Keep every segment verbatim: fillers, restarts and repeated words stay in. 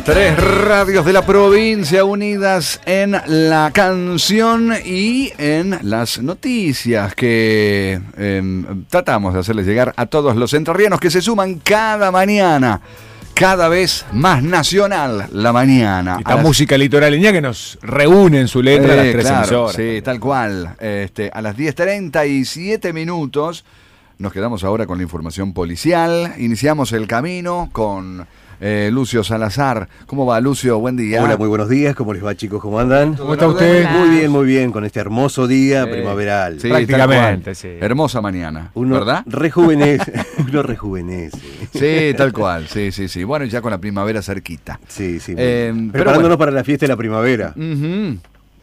Tres radios de la provincia unidas en la canción y en las noticias que eh, tratamos de hacerles llegar a todos los entrerrianos que se suman cada mañana, cada vez más nacional la mañana. Esta las... música litoraleña que nos reúne en su letra eh, las tres claro, emisoras. Sí, tal cual. Este, a las diez treinta y siete minutos nos quedamos ahora con la información policial. Iniciamos el camino con... Eh, Lucio Salazar. ¿Cómo va, Lucio? Buen día. Hola, muy buenos días. ¿Cómo les va, chicos? ¿Cómo andan? ¿Cómo está usted? Muy bien, muy bien, con este hermoso día sí. primaveral. Sí, prácticamente, sí. Hermosa mañana, uno ¿verdad? Rejuvenece, uno rejuvenece. Sí, tal cual, sí, sí, sí. Bueno, ya con la primavera cerquita. Sí, sí. Eh, Preparándonos bueno. para la fiesta de la primavera. Uh-huh.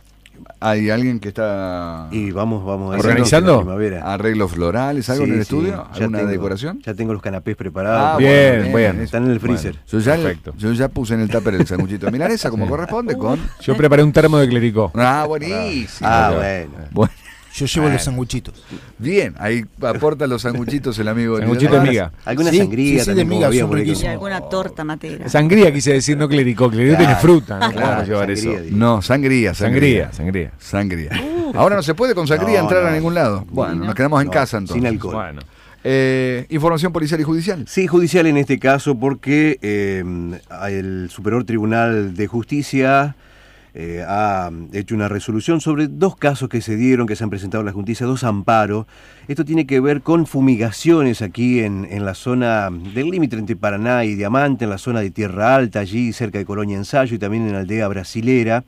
¿Hay alguien que está y vamos, vamos a organizando primavera. Arreglos florales, algo sí, en el estudio? Sí. ¿Alguna tengo, decoración? Ya tengo los canapés preparados. Ah, bien, bien, bien. Están en el freezer. Bueno, yo, ya el, yo ya puse en el tupper el sanguchito de milanesa como sí. corresponde con... Yo preparé un termo de clericó. Ah, buenísimo. Ah, bueno. bueno. Yo llevo bueno. los sanguchitos. Bien, ahí aporta los sanguchitos el amigo. Sanguchito de miga. Alguna sí, sangría sí, sí, de miga, son y alguna torta matera. Sangría quise decir, no clericó. Clericó claro, tiene fruta, no claro, llevar sangría, eso. No, sangría, sangría. Sangría, sangría. sangría. Uh, Ahora no se puede con sangría no, entrar no, a ningún lado. Bueno, no, nos quedamos en no, casa entonces. Sin alcohol. Bueno. Eh, información policial y judicial. Sí, judicial en este caso porque eh, el Superior Tribunal de Justicia eh, ha hecho una resolución sobre dos casos que se dieron, que se han presentado en la justicia, dos amparos. Esto tiene que ver con fumigaciones aquí en, en la zona del límite entre Paraná y Diamante, en la zona de Tierra Alta, allí cerca de Colonia Ensayo y también en la aldea brasilera.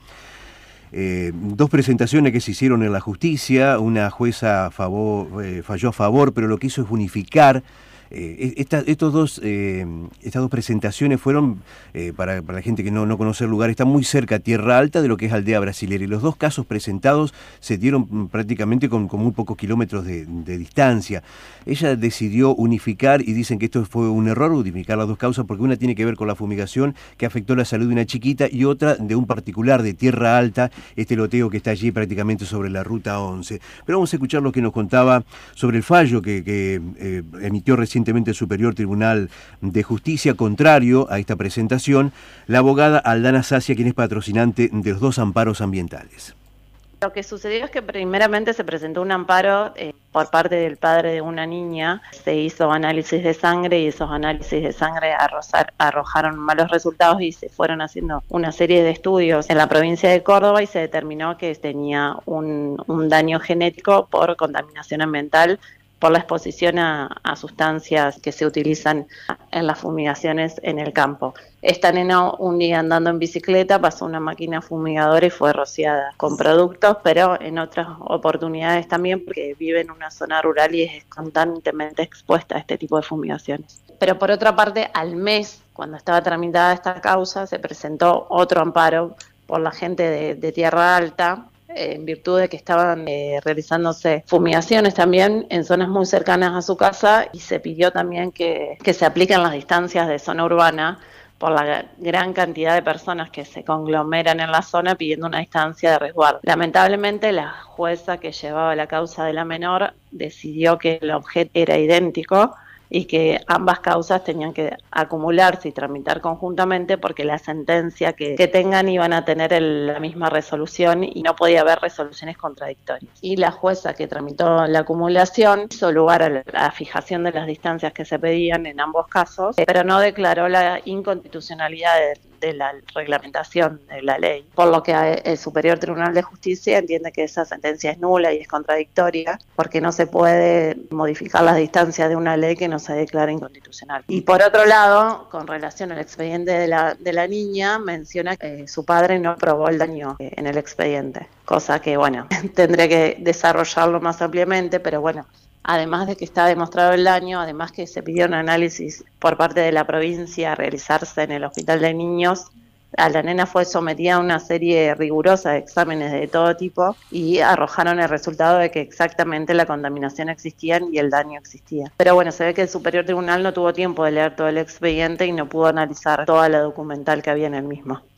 Eh, dos presentaciones que se hicieron en la justicia, una jueza a favor, eh, falló a favor, pero lo que hizo es unificar. Eh, esta, estos dos, eh, estas dos presentaciones fueron, eh, para, para la gente que no, no conoce el lugar, está muy cerca a Tierra Alta de lo que es Aldea Brasilera, y los dos casos presentados se dieron prácticamente con, con muy pocos kilómetros de, de distancia. Ella decidió unificar y dicen que esto fue un error, unificar las dos causas, porque una tiene que ver con la fumigación que afectó la salud de una chiquita y otra de un particular de Tierra Alta, este loteo que está allí prácticamente sobre la ruta once. Pero vamos a escuchar lo que nos contaba sobre el fallo que, que eh, emitió recién el Superior Tribunal de Justicia, contrario a esta presentación, la abogada Aldana Sacia, quien es patrocinante de los dos amparos ambientales. Lo que sucedió es que primeramente se presentó un amparo eh, por parte del padre de una niña, se hizo análisis de sangre y esos análisis de sangre arrozar, arrojaron malos resultados y se fueron haciendo una serie de estudios en la provincia de Córdoba y se determinó que tenía un, un daño genético por contaminación ambiental por la exposición a, a sustancias que se utilizan en las fumigaciones en el campo. Esta nena un día andando en bicicleta pasó una máquina fumigadora y fue rociada con productos, pero en otras oportunidades también porque vive en una zona rural y es constantemente expuesta a este tipo de fumigaciones. Pero por otra parte, al mes, cuando estaba tramitada esta causa, se presentó otro amparo por la gente de, de Tierra Alta, en virtud de que estaban eh, realizándose fumigaciones también en zonas muy cercanas a su casa y se pidió también que, que se apliquen las distancias de zona urbana por la gran cantidad de personas que se conglomeran en la zona pidiendo una distancia de resguardo. Lamentablemente la jueza que llevaba la causa de la menor decidió que el objeto era idéntico y que ambas causas tenían que acumularse y tramitar conjuntamente porque la sentencia que, que tengan iban a tener el, la misma resolución y no podía haber resoluciones contradictorias. Y la jueza que tramitó la acumulación hizo lugar a la, a la fijación de las distancias que se pedían en ambos casos, pero no declaró la inconstitucionalidad de, de la reglamentación de la ley, por lo que el Superior Tribunal de Justicia entiende que esa sentencia es nula y es contradictoria porque no se puede modificar las distancias de una ley que no se declara inconstitucional. Y por otro lado, con relación al expediente de la, de la niña, menciona que eh, su padre no probó el daño eh, en el expediente, cosa que, bueno, tendré que desarrollarlo más ampliamente, pero bueno, además de que está demostrado el daño, además que se pidió un análisis por parte de la provincia a realizarse en el Hospital de Niños, a la nena fue sometida a una serie rigurosa de exámenes de todo tipo y arrojaron el resultado de que exactamente la contaminación existía y el daño existía. Pero bueno, se ve que el Superior Tribunal no tuvo tiempo de leer todo el expediente y no pudo analizar toda la documental que había en el mismo.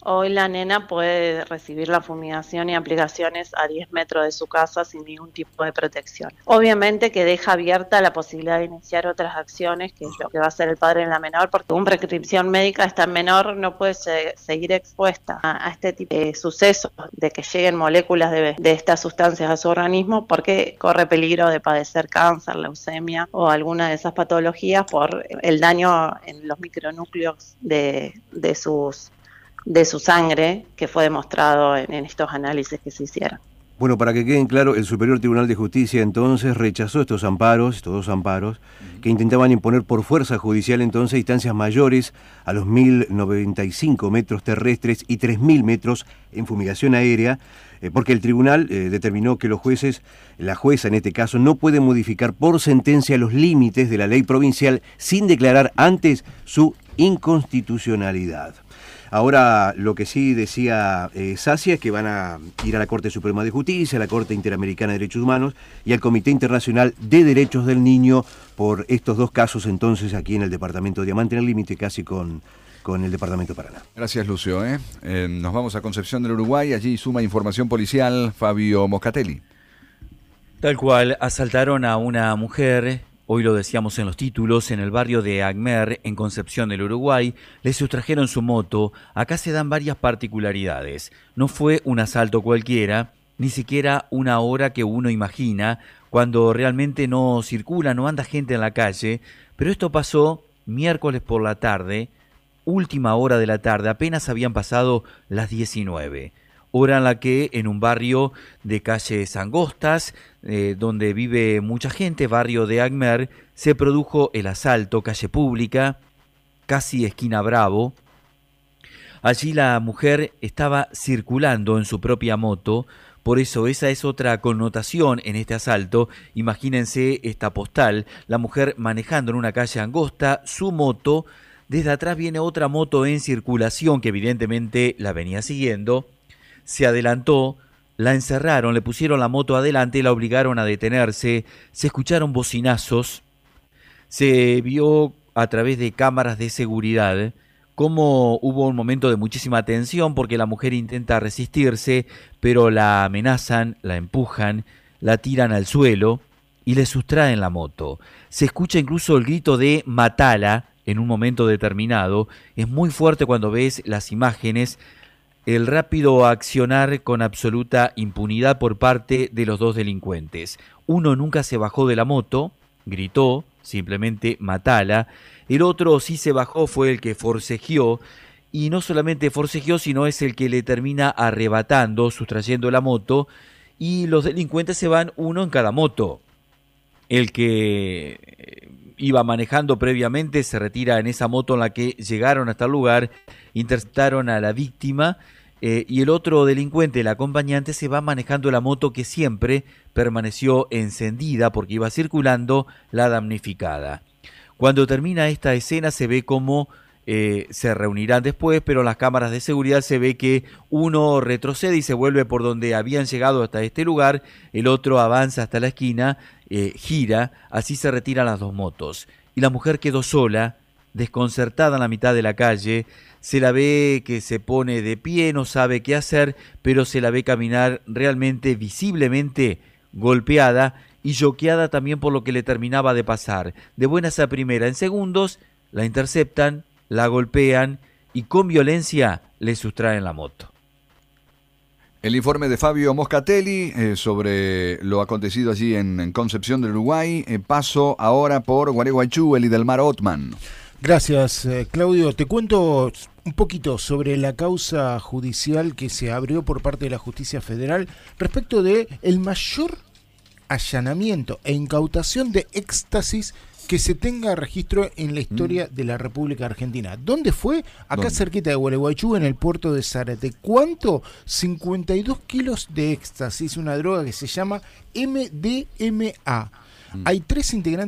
Hoy la nena puede recibir la fumigación y aplicaciones a diez metros de su casa sin ningún tipo de protección. Obviamente que deja abierta la posibilidad de iniciar otras acciones, que es lo que va a hacer el padre en la menor, porque según prescripción médica esta menor no puede se- seguir expuesta a, a este tipo de sucesos, de que lleguen moléculas de, de estas sustancias a su organismo, porque corre peligro de padecer cáncer, leucemia o alguna de esas patologías por el daño en los micronúcleos de, de sus de su sangre, que fue demostrado en, en estos análisis que se hicieron. Bueno, para que queden claro, el Superior Tribunal de Justicia entonces rechazó estos amparos, estos dos amparos, que intentaban imponer por fuerza judicial entonces distancias mayores a los mil noventa y cinco metros terrestres y tres mil metros en fumigación aérea, eh, porque el tribunal eh, determinó que los jueces, la jueza en este caso, no puede modificar por sentencia los límites de la ley provincial sin declarar antes su inconstitucionalidad. Ahora, lo que sí decía eh, Sacia es que van a ir a la Corte Suprema de Justicia, a la Corte Interamericana de Derechos Humanos y al Comité Internacional de Derechos del Niño por estos dos casos entonces aquí en el departamento de Diamante, en el límite casi con, con el departamento de Paraná. Gracias, Lucio. ¿eh? Eh, nos vamos a Concepción del Uruguay, allí suma información policial Fabio Moscatelli. Tal cual, asaltaron a una mujer. Hoy lo decíamos en los títulos, en el barrio de Agmer, en Concepción del Uruguay, le sustrajeron su moto. Acá se dan varias particularidades. No fue un asalto cualquiera, ni siquiera una hora que uno imagina, cuando realmente no circula, no anda gente en la calle, pero esto pasó miércoles por la tarde, última hora de la tarde, apenas habían pasado las diecinueve. Hora en la que en un barrio de calles angostas, eh, donde vive mucha gente, barrio de Agmer, se produjo el asalto, calle pública, casi esquina Bravo. Allí la mujer estaba circulando en su propia moto, por eso esa es otra connotación en este asalto. Imagínense esta postal, la mujer manejando en una calle angosta, su moto, desde atrás viene otra moto en circulación que evidentemente la venía siguiendo. Se adelantó, la encerraron, le pusieron la moto adelante y la obligaron a detenerse. Se escucharon bocinazos, se vio a través de cámaras de seguridad cómo hubo un momento de muchísima tensión porque la mujer intenta resistirse, pero la amenazan, la empujan, la tiran al suelo y le sustraen la moto. Se escucha incluso el grito de "matala" en un momento determinado. Es muy fuerte cuando ves las imágenes. El rápido accionar con absoluta impunidad por parte de los dos delincuentes. Uno nunca se bajó de la moto, gritó, simplemente "matala". El otro sí se bajó, fue el que forcejeó, y no solamente forcejeó, sino es el que le termina arrebatando, sustrayendo la moto, y los delincuentes se van uno en cada moto. El que iba manejando previamente se retira en esa moto en la que llegaron hasta el lugar, interceptaron a la víctima eh, y el otro delincuente, el acompañante, se va manejando la moto que siempre permaneció encendida porque iba circulando la damnificada. Cuando termina esta escena se ve cómo eh, se reunirán después, pero en las cámaras de seguridad se ve que uno retrocede y se vuelve por donde habían llegado hasta este lugar, el otro avanza hasta la esquina, eh, gira, así se retiran las dos motos. Y la mujer quedó sola, desconcertada en la mitad de la calle, se la ve que se pone de pie, no sabe qué hacer, pero se la ve caminar realmente, visiblemente golpeada y choqueada también por lo que le terminaba de pasar. De buenas a primera, en segundos, la interceptan, la golpean y con violencia le sustraen la moto. El informe de Fabio Moscatelli eh, sobre lo acontecido allí en, en Concepción del Uruguay. Eh, paso ahora por Gualeguaychú, el Idelmar Otman. Gracias, eh, Claudio. Te cuento un poquito sobre la causa judicial que se abrió por parte de la Justicia Federal respecto de el mayor allanamiento e incautación de éxtasis que se tenga registro en la historia mm. de la República Argentina. ¿Dónde fue? Acá ¿Dónde? Cerquita de Gualeguaychú, en el puerto de Zárate. ¿Cuánto? cincuenta y dos kilos de éxtasis, una droga que se llama M D M A. Mm. Hay tres integrantes